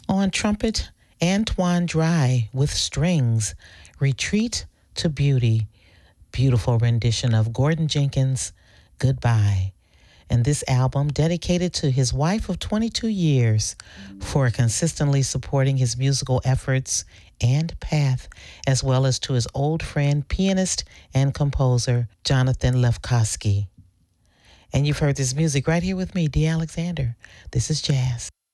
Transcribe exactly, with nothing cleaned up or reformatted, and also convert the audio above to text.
On trumpet, Antoine Dry with strings, Retreat to Beauty, beautiful rendition of Gordon Jenkins' Goodbye. And this album dedicated to his wife of twenty-two years for consistently supporting his musical efforts and path, as well as to his old friend, pianist and composer, Jonathan Levkowski. And you've heard this music right here with me, Dee Alexander. This is Jazz.